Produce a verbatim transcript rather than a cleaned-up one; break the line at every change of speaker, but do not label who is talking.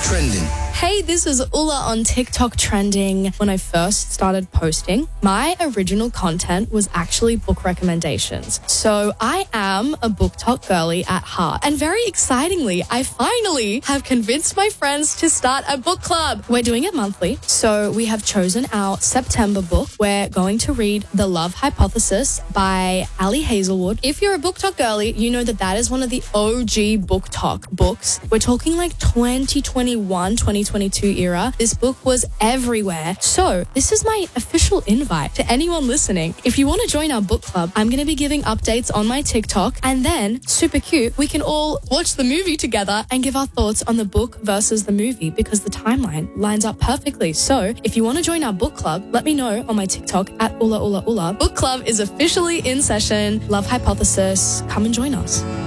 Trending.
Hey, this is Ula on TikTok Trending. When I first started posting, my original content was actually book recommendations. So I am a book talk girly at heart. And very excitingly, I finally have convinced my friends to start a book club. We're doing it monthly. So we have chosen our September book. We're going to read The Love Hypothesis by Ali Hazelwood. If you're a book talk girly, you know that that is one of the O G book talk books. We're talking like twenty twenty-one, twenty twenty-two era. This book was everywhere. So this is my official invite to anyone listening. If you want to join our book club, I'm going to be giving updates on my TikTok, and then, super cute, we can all watch the movie together and give our thoughts on the book versus the movie, because the timeline lines up perfectly. So if you want to join our book club, let me know on my TikTok at Ula Ula Ula. Book club is officially in session. Love Hypothesis. Come and join us.